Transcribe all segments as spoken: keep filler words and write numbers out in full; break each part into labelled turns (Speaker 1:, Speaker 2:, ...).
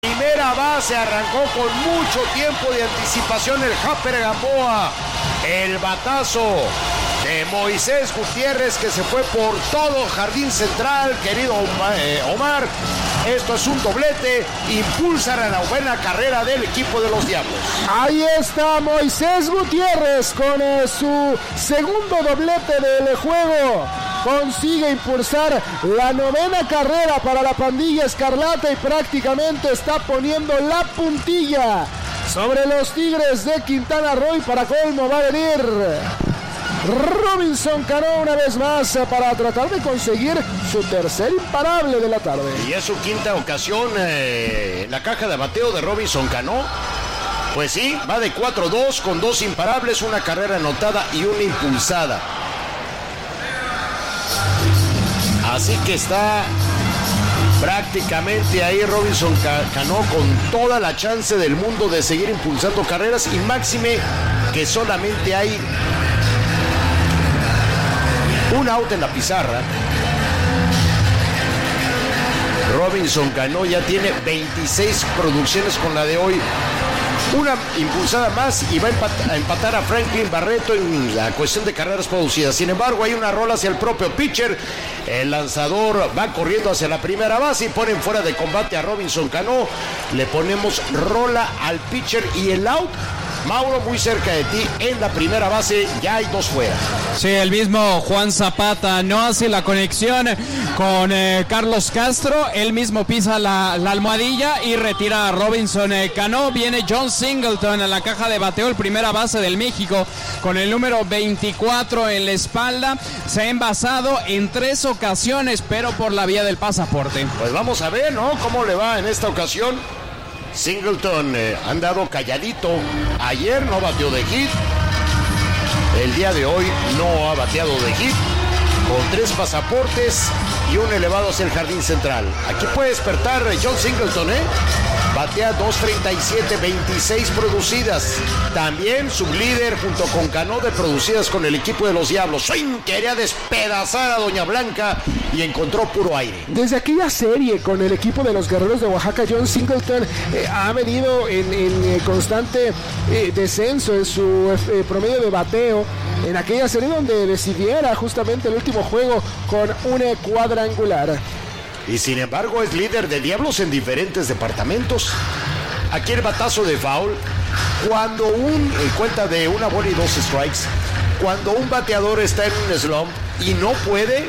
Speaker 1: Primera base, arrancó con mucho tiempo de anticipación el Japper Gamboa. El batazo de Moisés Gutiérrez que se fue por todo jardín central, querido Omar. Esto es un doblete, impulsan a la buena carrera del equipo de los Diablos.
Speaker 2: Ahí está Moisés Gutiérrez con eh, su segundo doblete del juego. Consigue impulsar la novena carrera para la pandilla escarlata y prácticamente está poniendo la puntilla sobre los Tigres de Quintana Roo. Y para colmo va a venir Robinson Cano una vez más para tratar de conseguir su tercer imparable de la tarde.
Speaker 1: Y es su quinta ocasión eh, en la caja de bateo de Robinson Cano. Pues sí, va de cuatro dos con dos imparables, una carrera anotada y una impulsada. Así que está prácticamente ahí Robinson Cano con toda la chance del mundo de seguir impulsando carreras, y máxime que solamente hay un out en la pizarra. Robinson Cano ya tiene veintiséis producciones con la de hoy. Una impulsada más y va a empatar, a empatar a Franklin Barreto en la cuestión de carreras producidas. Sin embargo, hay una rola hacia el propio pitcher. El lanzador va corriendo hacia la primera base y ponen fuera de combate a Robinson Cano. Le ponemos rola al pitcher y el out. Mauro, muy cerca de ti en la primera base, ya hay dos fuera.
Speaker 3: Sí, el mismo Juan Zapata no hace la conexión con eh, Carlos Castro, él mismo pisa la, la almohadilla y retira a Robinson eh, Cano. Viene John Singleton a la caja de bateo, el primera base del México, con el número veinticuatro en la espalda. Se ha envasado en tres ocasiones, pero por la vía del pasaporte.
Speaker 1: Pues vamos a ver, ¿no?, cómo le va en esta ocasión. Singleton eh, ha andado calladito. Ayer no bateó de hit. El día de hoy no ha bateado de hit. Con tres pasaportes y un elevado hacia el jardín central. Aquí puede despertar John Singleton, ¿eh? Batea dos treinta y siete, veintiséis producidas. También sublíder junto con Cano de producidas con el equipo de los Diablos. Swing, quería despedazar a Doña Blanca y encontró puro aire.
Speaker 2: Desde aquella serie con el equipo de los Guerreros de Oaxaca, John Singleton eh, ha venido en, en eh, constante eh, descenso en su eh, promedio de bateo. En aquella serie donde decidiera justamente el último juego con un cuadrangular.
Speaker 1: Y sin embargo es líder de Diablos en diferentes departamentos. Aquí el batazo de foul. Cuando un, en cuenta de una bola y dos strikes, cuando un bateador está en un slump y no puede,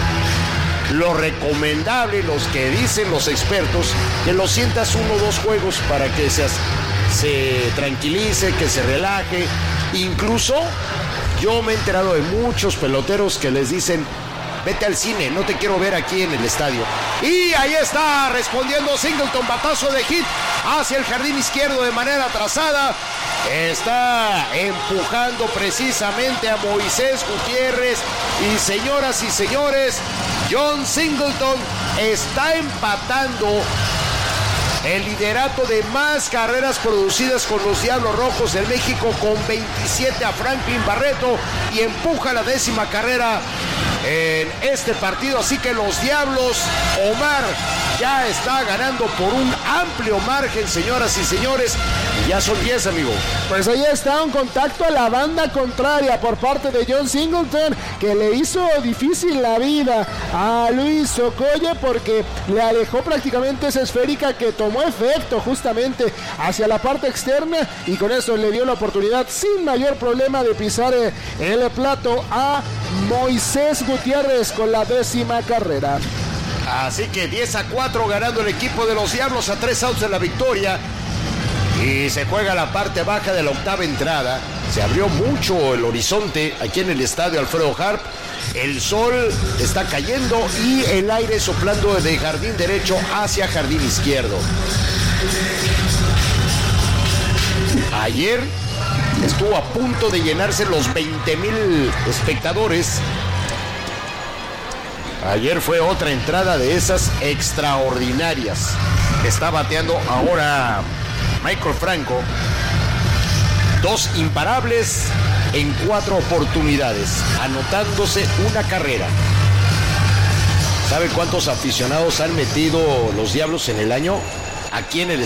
Speaker 1: lo recomendable, los que dicen los expertos, que lo sientas uno o dos juegos para que se, se tranquilice, que se relaje. Incluso yo me he enterado de muchos peloteros que les dicen: vete al cine, no te quiero ver aquí en el estadio. Y ahí está respondiendo Singleton, batazo de hit hacia el jardín izquierdo de manera atrasada. Está empujando precisamente a Moisés Gutiérrez. Y señoras y señores, John Singleton está empatando el liderato de más carreras producidas con los Diablos Rojos del México, con veintisiete a Franklin Barreto, y empuja la décima carrera en este partido. Así que los Diablos, Omar, ya está ganando por un amplio margen, señoras y señores. Y ya son diez, amigo.
Speaker 2: Pues ahí está un contacto a la banda contraria por parte de John Singleton, que le hizo difícil la vida a Luis Okoye, porque le alejó prácticamente esa esférica que tomó efecto justamente hacia la parte externa, y con eso le dio la oportunidad sin mayor problema de pisar el plato a Moisés Gutiérrez con la décima carrera.
Speaker 1: Así que diez a cuatro ganando el equipo de los Diablos, a tres outs de la victoria. Y se juega la parte baja de la octava entrada. Se abrió mucho el horizonte aquí en el estadio Alfredo Harp. El sol está cayendo y el aire soplando de jardín derecho hacia jardín izquierdo. Ayer estuvo a punto de llenarse los veinte mil espectadores. Ayer fue otra entrada de esas extraordinarias. Está bateando ahora Michael Franco. Dos imparables en cuatro oportunidades, anotándose una carrera. ¿Sabe cuántos aficionados han metido los Diablos en el año? Aquí en el